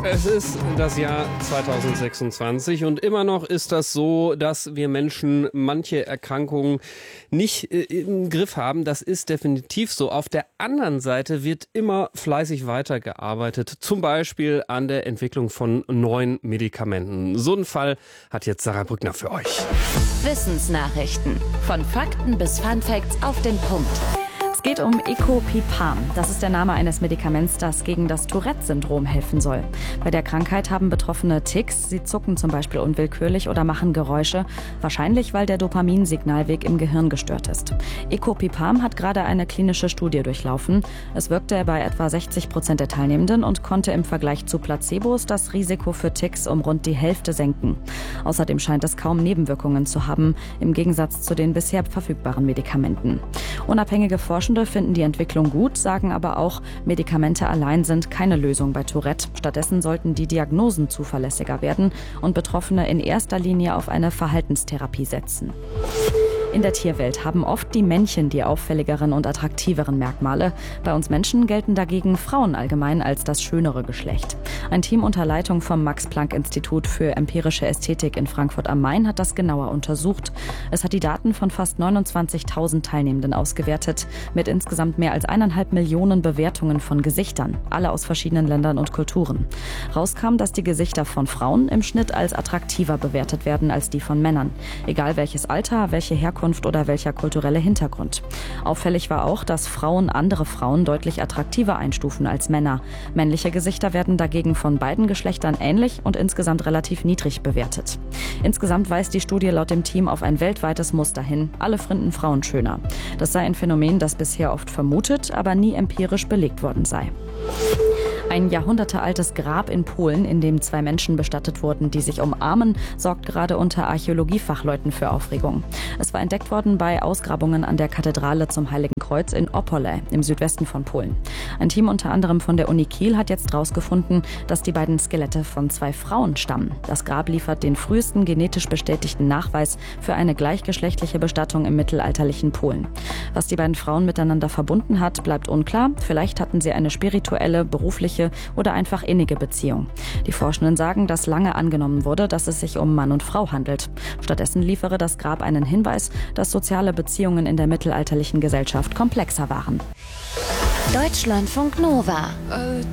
Es ist das Jahr 2026 und immer noch ist das so, dass wir Menschen manche Erkrankungen nicht im Griff haben. Das ist definitiv so. Auf der anderen Seite wird immer fleißig weitergearbeitet, zum Beispiel an der Entwicklung von neuen Medikamenten. So einen Fall hat jetzt Sarah Brückner für euch. Wissensnachrichten. Von Fakten bis Funfacts auf den Punkt. Es geht um Ecopipam. Das ist der Name eines Medikaments, das gegen das Tourette-Syndrom helfen soll. Bei der Krankheit haben Betroffene Tics. Sie zucken zum Beispiel unwillkürlich oder machen Geräusche. Wahrscheinlich, weil der Dopaminsignalweg im Gehirn gestört ist. Ecopipam hat gerade eine klinische Studie durchlaufen. Es wirkte bei etwa 60% der Teilnehmenden und konnte im Vergleich zu Placebos das Risiko für Tics um rund die Hälfte senken. Außerdem scheint es kaum Nebenwirkungen zu haben, im Gegensatz zu den bisher verfügbaren Medikamenten. Unabhängige Forschende finden die Entwicklung gut, sagen aber auch, Medikamente allein sind keine Lösung bei Tourette. Stattdessen sollten die Diagnosen zuverlässiger werden und Betroffene in erster Linie auf eine Verhaltenstherapie setzen. In der Tierwelt haben oft die Männchen die auffälligeren und attraktiveren Merkmale. Bei uns Menschen gelten dagegen Frauen allgemein als das schönere Geschlecht. Ein Team unter Leitung vom Max-Planck-Institut für empirische Ästhetik in Frankfurt am Main hat das genauer untersucht. Es hat die Daten von fast 29.000 Teilnehmenden ausgewertet, mit insgesamt mehr als 1,5 Millionen Bewertungen von Gesichtern, alle aus verschiedenen Ländern und Kulturen. Rauskam, dass die Gesichter von Frauen im Schnitt als attraktiver bewertet werden als die von Männern. Egal welches Alter, welche Herkunft oder welcher kulturelle Hintergrund. Auffällig war auch, dass Frauen andere Frauen deutlich attraktiver einstufen als Männer. Männliche Gesichter werden dagegen von beiden Geschlechtern ähnlich und insgesamt relativ niedrig bewertet. Insgesamt weist die Studie laut dem Team auf ein weltweites Muster hin. Alle finden Frauen schöner. Das sei ein Phänomen, das bisher oft vermutet, aber nie empirisch belegt worden sei. Ein jahrhundertealtes Grab in Polen, in dem 2 Menschen bestattet wurden, die sich umarmen, sorgt gerade unter Archäologiefachleuten für Aufregung. Es war entdeckt worden bei Ausgrabungen an der Kathedrale zum Heiligen Kreuz in Opole im Südwesten von Polen. Ein Team unter anderem von der Uni Kiel hat jetzt herausgefunden, dass die beiden Skelette von 2 Frauen stammen. Das Grab liefert den frühesten genetisch bestätigten Nachweis für eine gleichgeschlechtliche Bestattung im mittelalterlichen Polen. Was die beiden Frauen miteinander verbunden hat, bleibt unklar. Vielleicht hatten sie eine spirituelle, berufliche oder einfach innige Beziehung. Die Forschenden sagen, dass lange angenommen wurde, dass es sich um Mann und Frau handelt. Stattdessen liefere das Grab einen Hinweis, dass soziale Beziehungen in der mittelalterlichen Gesellschaft komplexer waren. Deutschlandfunk Nova.